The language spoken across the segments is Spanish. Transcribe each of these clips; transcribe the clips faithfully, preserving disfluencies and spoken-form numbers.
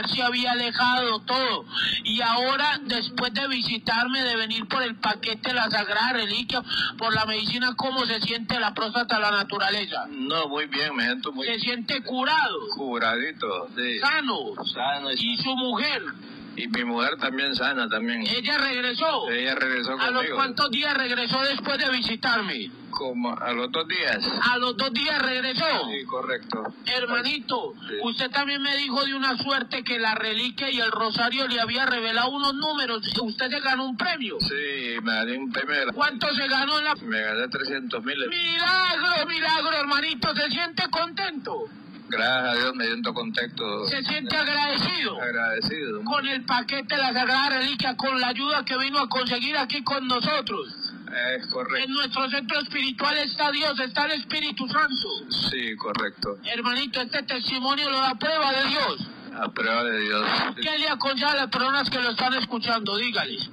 se había alejado todo. Y ahora, después de visitarme, de venir por el paquete de la Sagrada Reliquia, por la medicina, ¿cómo se siente la próstata, la naturaleza? No, muy bien, me siento muy... ¿Se siente curado? Curadito, sí. ¿Sano? Sano. ¿Y su mujer? Y mi mujer también sana, también. ¿Ella regresó? Ella regresó conmigo. ¿A los cuántos días regresó después de visitarme? Como a los dos días. ¿A los dos días regresó? Sí, correcto. Hermanito, sí. Usted también me dijo de una suerte que la reliquia y el rosario le había revelado unos números. ¿Usted se ganó un premio? Sí, me gané un premio. ¿Cuánto se ganó en la...? Me gané trescientos mil. ¡Milagro, milagro, hermanito! ¿Se siente contento? Gracias a Dios me siento contento. ¿Se siente agradecido? Agradecido. Con el paquete de la Sagrada Reliquia, con la ayuda que vino a conseguir aquí con nosotros. Es correcto. En nuestro centro espiritual está Dios, está el Espíritu Santo. Sí, correcto. Hermanito, este testimonio lo da prueba de Dios. A prueba de Dios. ¿Qué le aconseja a las personas que lo están escuchando? Dígales.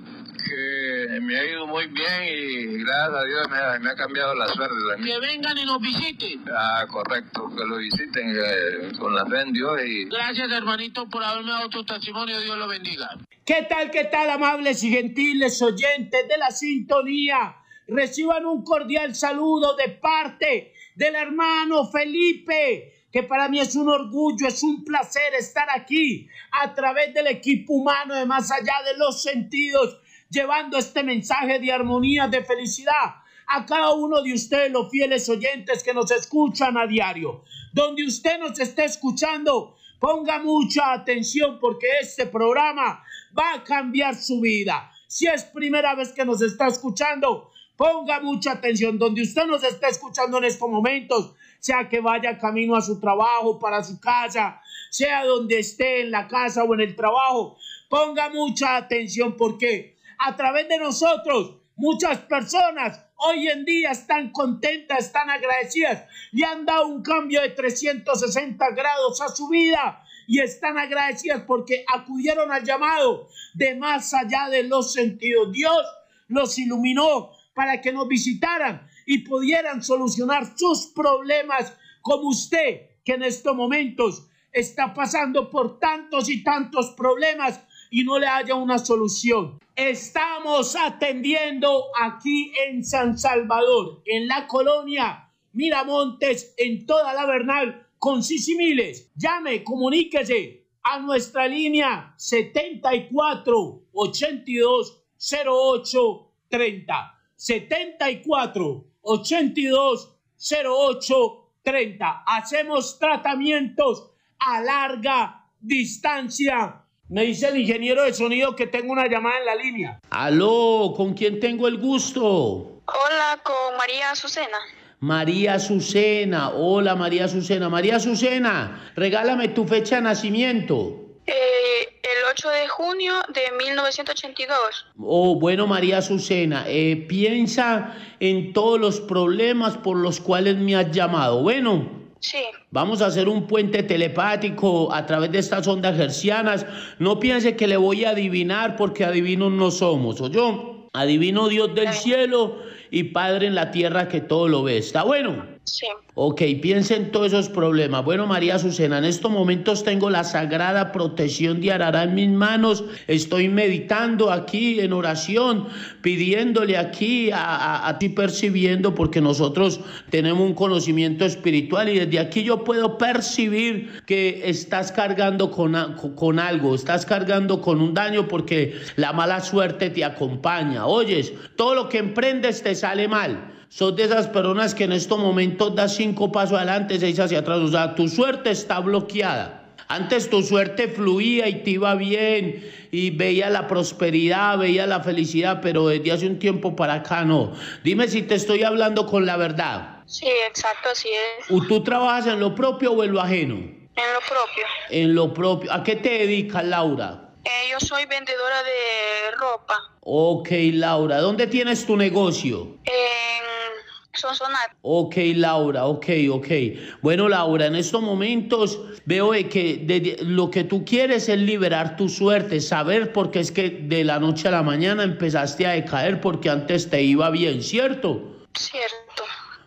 Que me ha ido muy bien y gracias a Dios me ha, me ha cambiado la suerte también. Que vengan y nos visiten. Ah, correcto, que lo visiten eh, con la fe en Dios y... Gracias, hermanito, por haberme dado tu testimonio. Dios lo bendiga. ¿Qué tal, qué tal, amables y gentiles oyentes de la sintonía? Reciban un cordial saludo de parte del hermano Felipe, que para mí es un orgullo, es un placer estar aquí a través del equipo humano de Más Allá de los Sentidos, llevando este mensaje de armonía, de felicidad a cada uno de ustedes, los fieles oyentes que nos escuchan a diario. Donde usted nos esté escuchando, ponga mucha atención porque este programa va a cambiar su vida. Si es primera vez que nos está escuchando, ponga mucha atención. Donde usted nos esté escuchando en estos momentos, sea que vaya camino a su trabajo, para su casa, sea donde esté, en la casa o en el trabajo, ponga mucha atención porque a través de nosotros, muchas personas hoy en día están contentas, están agradecidas, le han dado un cambio de trescientos sesenta grados a su vida y están agradecidas porque acudieron al llamado de Más Allá de los Sentidos. Dios los iluminó para que nos visitaran y pudieran solucionar sus problemas, como usted que en estos momentos está pasando por tantos y tantos problemas y no le haya una solución. Estamos atendiendo aquí en San Salvador, en la colonia Miramontes, en toda la Bernal, con Sisimiles. Llame, comuníquese a nuestra línea setenta y cuatro, ochenta y dos, cero ocho, treinta. setenta y cuatro, ochenta y dos, cero ocho, treinta. Hacemos tratamientos a larga distancia. Me dice el ingeniero de sonido que tengo una llamada en la línea. Aló, ¿con quién tengo el gusto? Hola, con María Azucena. María Azucena, hola María Azucena. María Azucena, regálame tu fecha de nacimiento. Eh, el ocho de junio de mil novecientos ochenta y dos. Oh, bueno María Azucena, eh, piensa en todos los problemas por los cuales me has llamado. Bueno. Sí. Vamos a hacer un puente telepático a través de estas ondas hercianas. No piense que le voy a adivinar porque adivinos no somos, ¿o yo? Adivino Dios del cielo y Padre en la tierra que todo lo ve. ¿Está bueno? Sí. Ok, piensa en todos esos problemas. Bueno, María Azucena, en estos momentos tengo la sagrada protección de Arará en mis manos. Estoy meditando aquí en oración, pidiéndole aquí a, a, a ti percibiendo, porque nosotros tenemos un conocimiento espiritual y desde aquí yo puedo percibir que estás cargando con, con algo, estás cargando con un daño porque la mala suerte te acompaña. Oyes, todo lo que emprendes te sale mal. Sos de esas personas que en estos momentos das cinco pasos adelante, seis hacia atrás. O sea, tu suerte está bloqueada. Antes tu suerte fluía y te iba bien y veía la prosperidad, veía la felicidad, pero desde hace un tiempo para acá no. Dime si te estoy hablando con la verdad. Sí, exacto, así es. ¿O tú trabajas en lo propio o en lo ajeno? En lo propio. En lo propio. ¿A qué te dedicas, Laura? Eh, yo soy vendedora de ropa. Ok, Laura. ¿Dónde tienes tu negocio? En Sonsonate. Ok, Laura, ok, ok. Bueno, Laura, en estos momentos veo que de, lo que tú quieres es liberar tu suerte, saber por qué es que de la noche a la mañana empezaste a decaer porque antes te iba bien, ¿cierto? Cierto.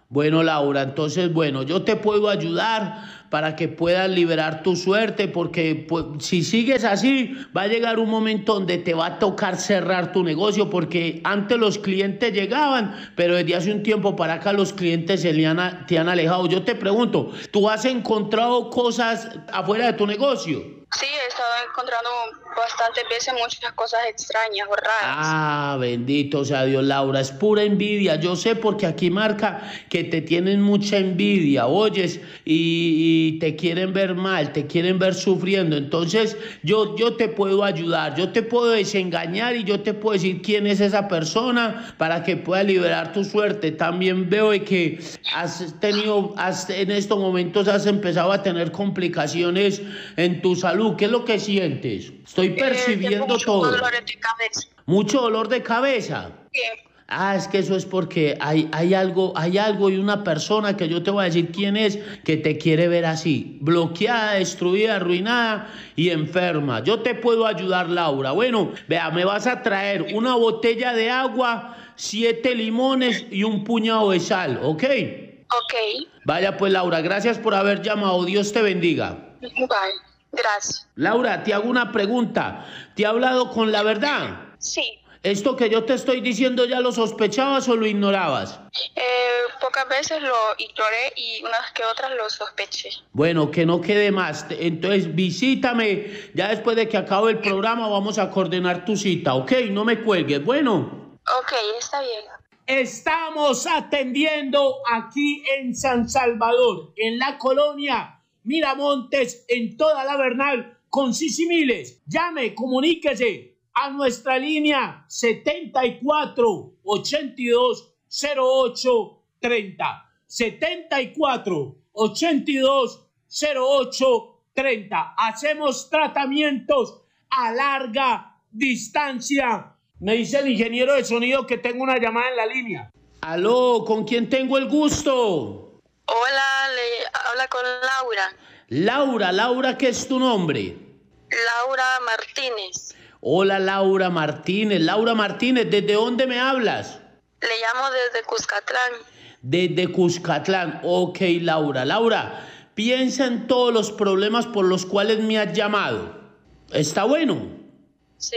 Bueno, Laura, entonces, bueno, yo te puedo ayudar para que puedas liberar tu suerte, porque pues, si sigues así, va a llegar un momento donde te va a tocar cerrar tu negocio, porque antes los clientes llegaban, pero desde hace un tiempo para acá los clientes se le han, te han alejado. Yo te pregunto, ¿tú has encontrado cosas afuera de tu negocio? Sí, he estado encontrando bastantes veces muchas cosas extrañas o raras. Ah, bendito sea Dios, Laura, es pura envidia. Yo sé porque aquí marca que te tienen mucha envidia, oyes, y, y te quieren ver mal, te quieren ver sufriendo. Entonces yo, yo te puedo ayudar, yo te puedo desengañar y yo te puedo decir quién es esa persona para que pueda liberar tu suerte. También veo que has tenido, has, en estos momentos has empezado a tener complicaciones en tu salud. ¿Qué es lo que sientes? Estoy percibiendo eh, mucho todo. Dolor de cabeza. ¿Mucho dolor de cabeza? Sí. Ah, es que eso es porque hay, hay algo, hay algo y una persona que yo te voy a decir quién es, que te quiere ver así, bloqueada, destruida, arruinada y enferma. Yo te puedo ayudar, Laura. Bueno, vea, me vas a traer una botella de agua, siete limones y un puñado de sal, ¿ok? Ok. Vaya pues, Laura, gracias por haber llamado. Dios te bendiga. Bye. Gracias. Laura, te hago una pregunta. ¿Te he hablado con la verdad? Sí. ¿Esto que yo te estoy diciendo ya lo sospechabas o lo ignorabas? Eh, pocas veces lo ignoré y unas que otras lo sospeché. Bueno, que no quede más. Entonces visítame. Ya después de que acabe el programa vamos a coordinar tu cita, ¿ok? No me cuelgues. Bueno. Ok, está bien. Estamos atendiendo aquí en San Salvador, en la colonia Miramontes, en toda la Bernal, con Sisimiles. Llame, comuníquese a nuestra línea setenta y cuatro, ochenta y dos, cero ocho, treinta. setenta y cuatro, ochenta y dos, cero ocho, treinta. Hacemos tratamientos a larga distancia. Me dice el ingeniero de sonido que tengo una llamada en la línea. Aló, ¿con quién tengo el gusto? Hola, le habla con Laura. Laura, Laura, ¿qué es tu nombre? Laura Martínez. Hola, Laura Martínez. Laura Martínez, ¿desde dónde me hablas? Le llamo desde Cuscatlán. Desde Cuscatlán. Ok, Laura. Laura, piensa en todos los problemas por los cuales me has llamado. ¿Está bueno? Sí.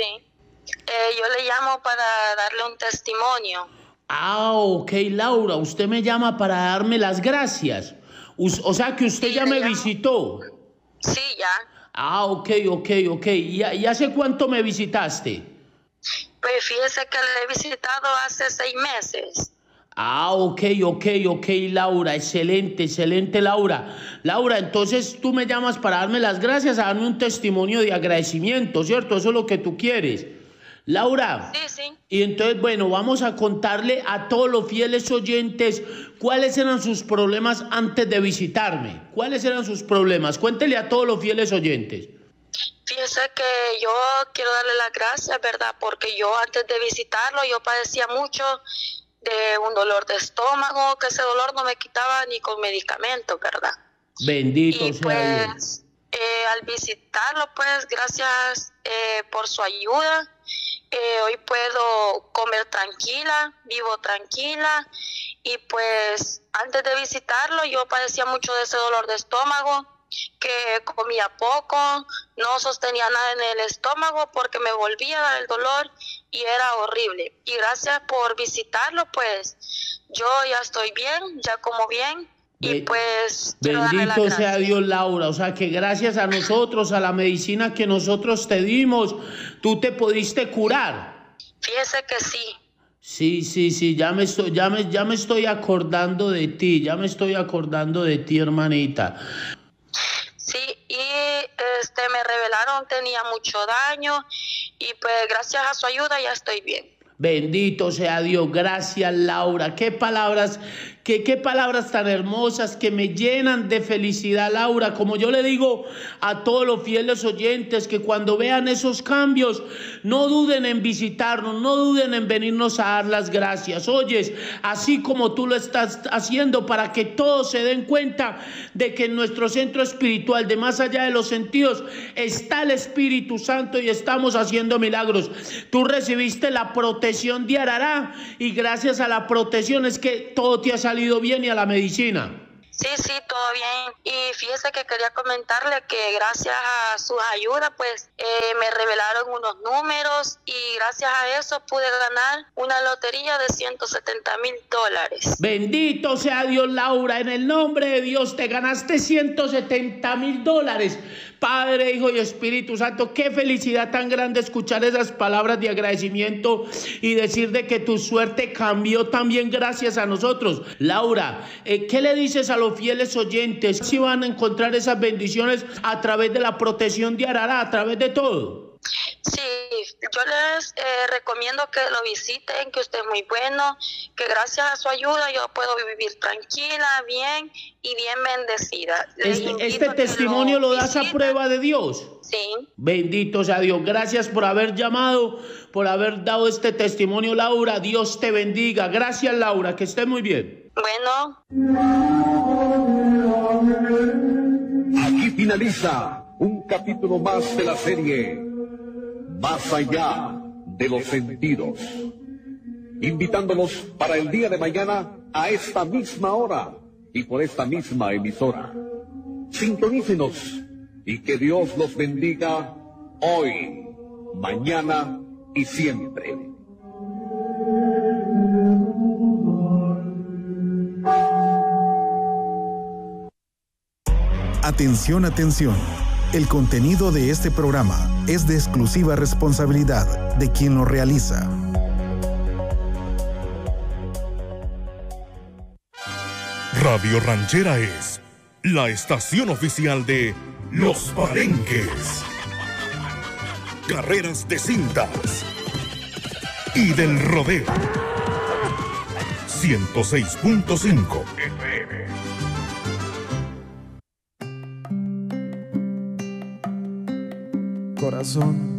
Eh, yo le llamo para darle un testimonio. Ah, ok, Laura, usted me llama para darme las gracias. O sea que usted Sí, ya me llamo. visitó. Sí, ya. Ah, ok, ok, ok. ¿Y, y hace cuánto me visitaste? Pues fíjese que le he visitado hace seis meses. Ah, ok, ok, ok, Laura. Excelente, excelente, Laura. Laura, entonces tú me llamas para darme las gracias, a darme un testimonio de agradecimiento, ¿cierto? Eso es lo que tú quieres. Laura, Sí, sí. y entonces, bueno, vamos a contarle a todos los fieles oyentes cuáles eran sus problemas antes de visitarme. ¿Cuáles eran sus problemas? Cuéntele a todos los fieles oyentes. Fíjese que yo quiero darle las gracias, ¿verdad? Porque yo antes de visitarlo, yo padecía mucho de un dolor de estómago, que ese dolor no me quitaba ni con medicamentos, ¿verdad? Bendito y sea Dios. pues eh, al visitarlo, pues gracias eh, por su ayuda. Eh, hoy puedo comer tranquila, vivo tranquila y pues antes de visitarlo yo padecía mucho de ese dolor de estómago, que comía poco, no sostenía nada en el estómago porque me volvía a dar el dolor y era horrible. Y gracias por visitarlo, pues yo ya estoy bien, ya como bien. Y pues bendito sea Dios, Laura. O sea que gracias a nosotros, a la medicina que nosotros te dimos, tú te pudiste curar. Fíjese que sí. Sí, sí, sí, ya me estoy, ya me, ya me estoy acordando de ti, ya me estoy acordando de ti, hermanita. Sí, y este me revelaron tenía mucho daño y pues gracias a su ayuda ya estoy bien. Bendito sea Dios, gracias, Laura. Qué palabras, qué, qué palabras tan hermosas que me llenan de felicidad, Laura. Como yo le digo a todos los fieles oyentes, que cuando vean esos cambios, no duden en visitarnos, no duden en venirnos a dar las gracias. Oyes, así como tú lo estás haciendo, para que todos se den cuenta de que en nuestro centro espiritual, de más allá de los sentidos, está el Espíritu Santo y estamos haciendo milagros. Tú recibiste la protección protección de Arará, y gracias a la protección es que todo te ha salido bien y a la medicina. Sí, sí, todo bien. Y fíjese que quería comentarle que gracias a sus ayudas, pues eh, me revelaron unos números y gracias a eso pude ganar una lotería de ciento setenta mil dólares. Bendito sea Dios, Laura, en el nombre de Dios te ganaste ciento setenta mil dólares. Padre, Hijo y Espíritu Santo, qué felicidad tan grande escuchar esas palabras de agradecimiento y decir de que tu suerte cambió también gracias a nosotros. Laura, eh, ¿qué le dices a los fieles oyentes? ¿Si van a encontrar esas bendiciones a través de la protección de Arará, a través de todo? Sí, yo les eh, recomiendo que lo visiten, que usted es muy bueno, que gracias a su ayuda yo puedo vivir tranquila, bien y bien bendecida. Este, este testimonio lo, lo das a prueba de Dios. Sí. Bendito sea Dios. Gracias por haber llamado, por haber dado este testimonio, Laura. Dios te bendiga. Gracias, Laura, que estés muy bien. Bueno. Aquí finaliza un capítulo más de la serie Más allá de los sentidos, invitándolos para el día de mañana a esta misma hora y por esta misma emisora. Sintonícenos y que Dios los bendiga hoy, mañana y siempre. Atención, atención. El contenido de este programa es de exclusiva responsabilidad de quien lo realiza. Radio Ranchera es la estación oficial de Los Palenques, carreras de cintas y del rodeo. ciento seis punto cinco F M. Corazón,